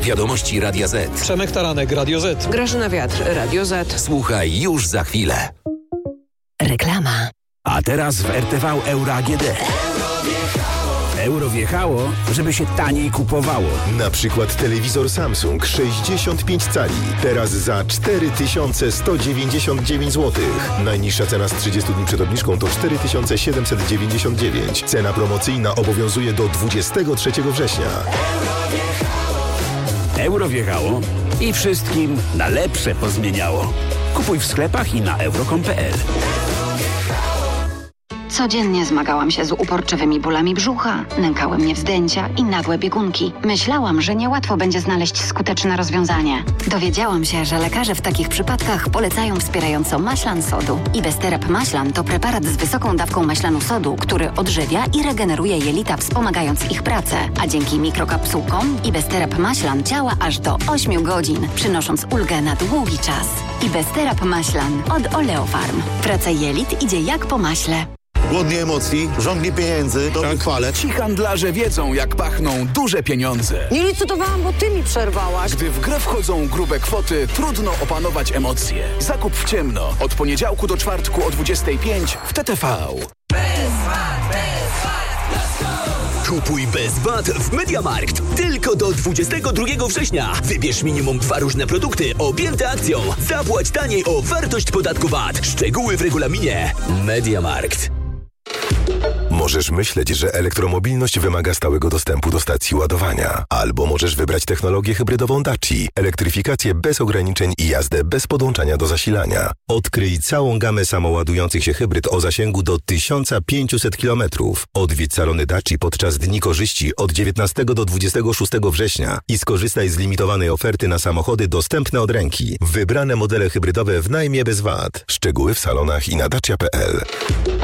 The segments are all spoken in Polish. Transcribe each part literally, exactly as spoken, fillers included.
Wiadomości Radia Z. Przemek Taranek, Radio Z. Grażyna Wiatr, Radio Z. Słuchaj już za chwilę. Reklama. A teraz w R T V Euro A G D. Euro wjechało, żeby się taniej kupowało. Na przykład telewizor Samsung sześćdziesiąt pięć cali. Teraz za cztery tysiące sto dziewięćdziesiąt dziewięć złotych. Najniższa cena z trzydziestu dni przed obniżką to cztery tysiące siedemset dziewięćdziesiąt dziewięć. Cena promocyjna obowiązuje do dwudziestego trzeciego września. Euro wjechało i wszystkim na lepsze pozmieniało. Kupuj w sklepach i na euro kropka com kropka p l. Codziennie zmagałam się z uporczywymi bólami brzucha, nękały mnie wzdęcia i nagłe biegunki. Myślałam, że niełatwo będzie znaleźć skuteczne rozwiązanie. Dowiedziałam się, że lekarze w takich przypadkach polecają wspierająco maślan sodu. Ibesterap maślan to preparat z wysoką dawką maślanu sodu, który odżywia i regeneruje jelita, wspomagając ich pracę. A dzięki mikrokapsułkom Ibesterap maślan działa aż do ośmiu godzin, przynosząc ulgę na długi czas. Ibesterap maślan od Oleofarm. Praca jelit idzie jak po maśle. Głodni emocji, żądni pieniędzy, dobrych chwalek. Ci handlarze wiedzą, jak pachną duże pieniądze. Nie licytowałam, bo ty mi przerwałaś. Gdy w grę wchodzą grube kwoty, trudno opanować emocje. Zakup w ciemno. Od poniedziałku do czwartku o dwudziestej piątej w T T V. Kupuj bez V A T w MediaMarkt. Tylko do dwudziestego drugiego września. Wybierz minimum dwa różne produkty objęte akcją. Zapłać taniej o wartość podatku V A T. Szczegóły w regulaminie. MediaMarkt. Możesz myśleć, że elektromobilność wymaga stałego dostępu do stacji ładowania. Albo możesz wybrać technologię hybrydową Daci, elektryfikację bez ograniczeń i jazdę bez podłączania do zasilania. Odkryj całą gamę samoładujących się hybryd o zasięgu do tysiąc pięćset kilometrów. Odwiedź salony Daci podczas Dni Korzyści od dziewiętnastego do dwudziestego szóstego września i skorzystaj z limitowanej oferty na samochody dostępne od ręki. Wybrane modele hybrydowe w najmie bez V A T. Szczegóły w salonach i na dacia kropka p l.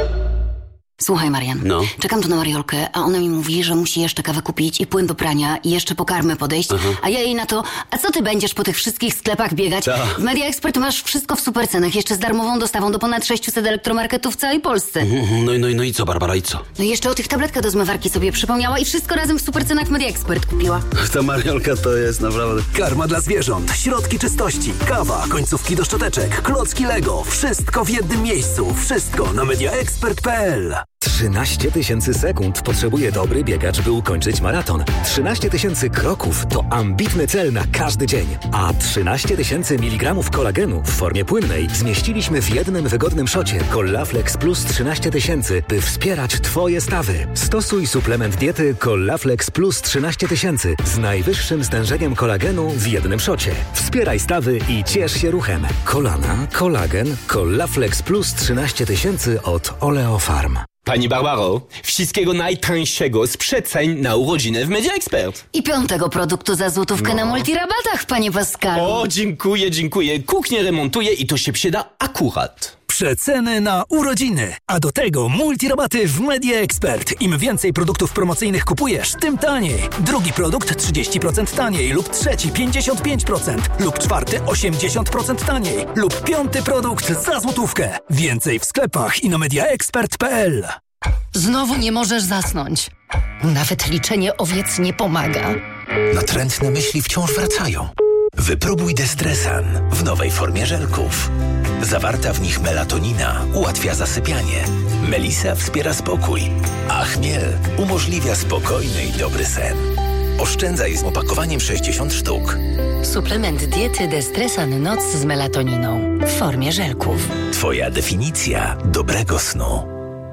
Słuchaj, Marian, No. czekam tu na Mariolkę, a ona mi mówi, że musi jeszcze kawę kupić i płyn do prania i jeszcze po karmę podejść, Aha. a ja jej na to, a co ty będziesz po tych wszystkich sklepach biegać? Ta. W Media Expert masz wszystko w super cenach, jeszcze z darmową dostawą do ponad sześciuset elektromarketów w całej Polsce. No i no, no i co, Barbara, i co? No i jeszcze o tych tabletkach do zmywarki sobie przypomniała i wszystko razem w super cenach w Media Expert kupiła. Ta Mariolka to jest naprawdę... Karma dla zwierząt, środki czystości, kawa, końcówki do szczoteczek, klocki Lego. Wszystko w jednym miejscu. Wszystko na media expert kropka p l. trzynaście tysięcy sekund potrzebuje dobry biegacz, by ukończyć maraton. trzynaście tysięcy kroków to ambitny cel na każdy dzień. A trzynaście tysięcy miligramów kolagenu w formie płynnej zmieściliśmy w jednym wygodnym szocie Collaflex Plus trzynaście tysięcy, by wspierać Twoje stawy. Stosuj suplement diety Collaflex Plus trzynaście tysięcy z najwyższym stężeniem kolagenu w jednym szocie. Wspieraj stawy i ciesz się ruchem. Kolana, kolagen, Collaflex Plus trzynaście tysięcy od Oleofarm. Pani Barbaro, wszystkiego najtańszego z przeceń na urodziny w Media Expert. I piątego produktu za złotówkę No. na multirabatach, panie Pascalu. O, dziękuję, dziękuję. Kuchnię remontuję i to się przyda akurat. Przeceny na urodziny, a do tego multirabaty w Media Expert. Im więcej produktów promocyjnych kupujesz, tym taniej. Drugi produkt trzydzieści procent taniej lub trzeci pięćdziesiąt pięć procent lub czwarty osiemdziesiąt procent taniej lub piąty produkt za złotówkę. Więcej w sklepach i na media expert kropka p l. Znowu nie możesz zasnąć. Nawet liczenie owiec nie pomaga. Natrętne myśli wciąż wracają. Wypróbuj Destresan w nowej formie żelków. Zawarta w nich melatonina ułatwia zasypianie. Melisa wspiera spokój, a chmiel umożliwia spokojny i dobry sen. Oszczędzaj z opakowaniem sześćdziesiąt sztuk. Suplement diety Destresan Noc z melatoniną w formie żelków. Twoja definicja dobrego snu.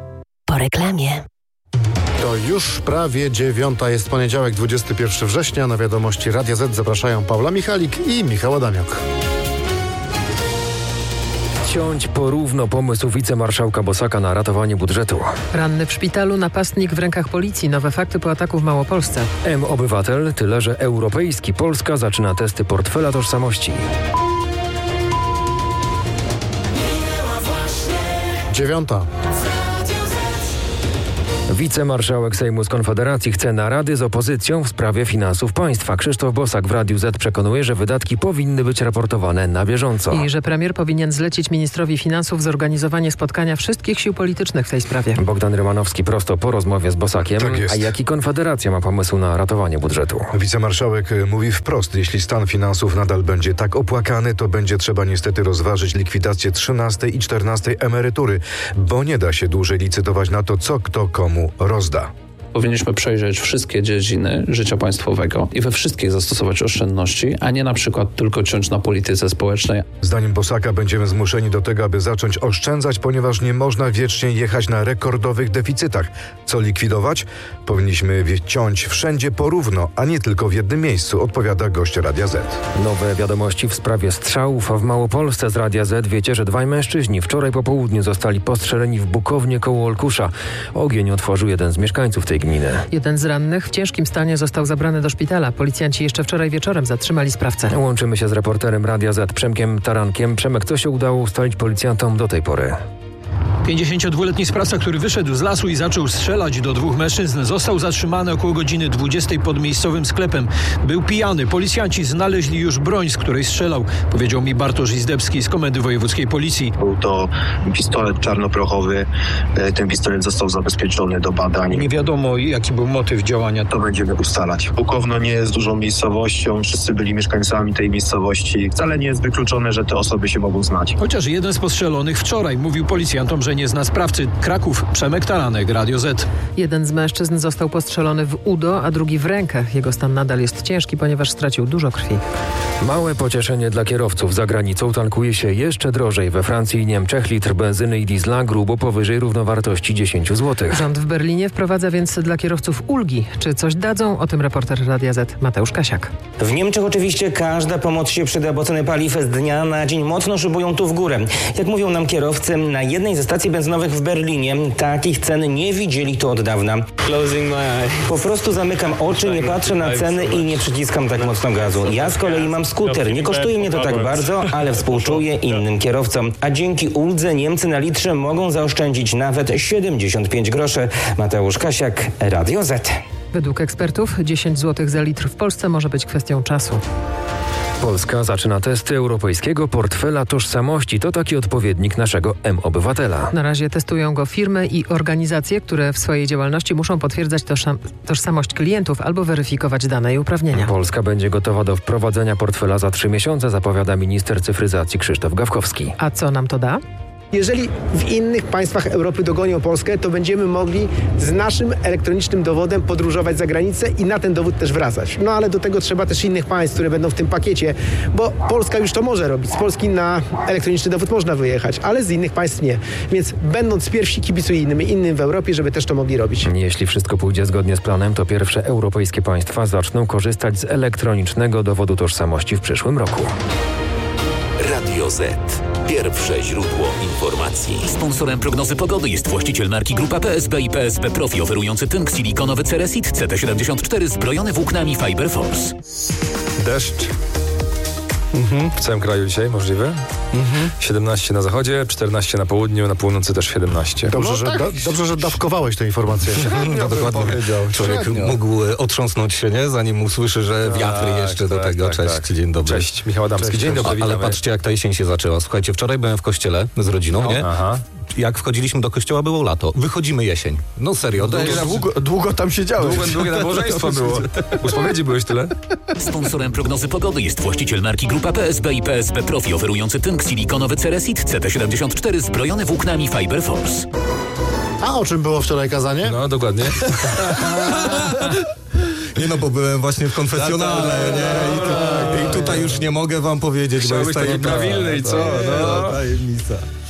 Po reklamie. To już prawie dziewiąta, jest poniedziałek, dwudziestego pierwszego września. Na wiadomości Radia Z zapraszają Paula Michalik i Michał Adamiok. Ciąć porówno pomysł wicemarszałka Bosaka na ratowanie budżetu. Ranny w szpitalu, napastnik w rękach policji. Nowe fakty po ataku w Małopolsce. M-Obywatel, tyle że europejski. Polska zaczyna testy portfela tożsamości. Dziewiąta. Wicemarszałek Sejmu z Konfederacji chce narady z opozycją w sprawie finansów państwa. Krzysztof Bosak w Radiu Z przekonuje, że wydatki powinny być raportowane na bieżąco. I że premier powinien zlecić ministrowi finansów zorganizowanie spotkania wszystkich sił politycznych w tej sprawie. Bogdan Rymanowski prosto po rozmowie z Bosakiem. Tak jest. A jaki Konfederacja ma pomysł na ratowanie budżetu? Wicemarszałek mówi wprost, jeśli stan finansów nadal będzie tak opłakany, to będzie trzeba niestety rozważyć likwidację trzynastej i czternastej emerytury, bo nie da się dłużej licytować na to, co kto komu rozda. Powinniśmy przejrzeć wszystkie dziedziny życia państwowego i we wszystkich zastosować oszczędności, a nie na przykład tylko ciąć na polityce społecznej. Zdaniem Bosaka będziemy zmuszeni do tego, aby zacząć oszczędzać, ponieważ nie można wiecznie jechać na rekordowych deficytach. Co likwidować? Powinniśmy ciąć wszędzie porówno, a nie tylko w jednym miejscu, odpowiada gość Radia Z. Nowe wiadomości w sprawie strzałów w Małopolsce z Radia Z. Wiecie, że dwaj mężczyźni wczoraj po południu zostali postrzeleni w Bukownie koło Olkusza. Ogień otworzył jeden z mieszkańców tej gminy. Jeden z rannych w ciężkim stanie został zabrany do szpitala. Policjanci jeszcze wczoraj wieczorem zatrzymali sprawcę. Łączymy się z reporterem Radia Z Przemkiem Tarankiem. Przemek, co się udało ustalić policjantom do tej pory? pięćdziesięciodwuletni sprawca, który wyszedł z lasu i zaczął strzelać do dwóch mężczyzn, został zatrzymany około godziny dwudziestej pod miejscowym sklepem. Był pijany. Policjanci znaleźli już broń, z której strzelał, powiedział mi Bartosz Izdebski z Komendy Wojewódzkiej Policji. Był to pistolet czarnoprochowy. Ten pistolet został zabezpieczony do badań. Nie wiadomo, jaki był motyw działania. To będziemy ustalać. Bukowno nie jest dużą miejscowością. Wszyscy byli mieszkańcami tej miejscowości. Wcale nie jest wykluczone, że te osoby się mogą znać. Chociaż jeden z postrzelonych wczoraj mówił policjantom, że nie zna sprawcy. Kraków, Przemek Taranek, Radio Z. Jeden z mężczyzn został postrzelony w udo, a drugi w rękę. Jego stan nadal jest ciężki, ponieważ stracił dużo krwi. Małe pocieszenie dla kierowców. Za granicą tankuje się jeszcze drożej. We Francji i Niemczech litr benzyny i diesla grubo powyżej równowartości dziesięć złotych. Rząd w Berlinie wprowadza więc dla kierowców ulgi. Czy coś dadzą? O tym reporter Radia Z Mateusz Kasiak. W Niemczech oczywiście każda pomoc się przyda, bo ceny paliw z dnia na dzień mocno szybują tu w górę. Jak mówią nam kierowcy, na jednej ze stacji benzynowych w Berlinie takich cen nie widzieli tu od dawna. Po prostu zamykam oczy, nie patrzę na ceny i nie przyciskam tak mocno gazu. Ja z kolei mam skuter. Nie kosztuje mnie to tak bardzo, ale współczuję innym kierowcom. A dzięki uldze Niemcy na litrze mogą zaoszczędzić nawet siedemdziesiąt pięć groszy. Mateusz Kasiak, Radio Z. Według ekspertów dziesięć złotych za litr w Polsce może być kwestią czasu. Polska zaczyna testy europejskiego portfela tożsamości. To taki odpowiednik naszego M-Obywatela. Na razie testują go firmy i organizacje, które w swojej działalności muszą potwierdzać tożsam- tożsamość klientów albo weryfikować dane i uprawnienia. Polska będzie gotowa do wprowadzenia portfela za trzy miesiące, zapowiada minister cyfryzacji Krzysztof Gawkowski. A co nam to da? Jeżeli w innych państwach Europy dogonią Polskę, to będziemy mogli z naszym elektronicznym dowodem podróżować za granicę i na ten dowód też wracać. No ale do tego trzeba też innych państw, które będą w tym pakiecie, bo Polska już to może robić. Z Polski na elektroniczny dowód można wyjechać, ale z innych państw nie. Więc będąc pierwsi kibicujemy innym w Europie, żeby też to mogli robić. Jeśli wszystko pójdzie zgodnie z planem, to pierwsze europejskie państwa zaczną korzystać z elektronicznego dowodu tożsamości w przyszłym roku. Radio Z. Pierwsze źródło informacji. Sponsorem prognozy pogody jest właściciel marki Grupa P S B i P S B Profi, oferujący tynk silikonowy Ceresit C T siedemdziesiąt cztery zbrojony włóknami Fiber Force. Deszcz. Mhm. W całym kraju dzisiaj możliwy. Mhm. siedemnaście na zachodzie, czternaście na południu, na północy też siedemnaście. Dobrze, no, że, tak. da, dobrze że dawkowałeś tę informację. No, dokładnie. Człowiek Średnio. mógł otrząsnąć się, nie? Zanim usłyszy, że wiatry tak, jeszcze do tak, tego. Tak, Cześć, tak. Dzień dobry. Cześć, Michał Adamski. Cześć, dzień cześć. dobry. A, ale patrzcie, jak ta jesień się zaczęła. Słuchajcie, wczoraj byłem w kościele z rodziną, no, nie? Aha. Jak wchodziliśmy do kościoła, było lato. Wychodzimy jesień. No serio. Długo, długo, długo tam siedziałeś. Długo, długie nabożeństwo było. U spowiedzi byłeś tyle? Sponsorem prognozy pogody jest właściciel marki Grupa P S B i P S B Profi, oferujący tynk silikonowy Ceresit C T siedemdziesiąt cztery zbrojony włóknami Fiber Force. A o czym było wczoraj kazanie? No, dokładnie. Nie no, bo byłem właśnie w konfesjonale, nie? I, tu, I tutaj już nie mogę wam powiedzieć, Chciałbyś bo jest taki prawilny i co? No, tajemnica.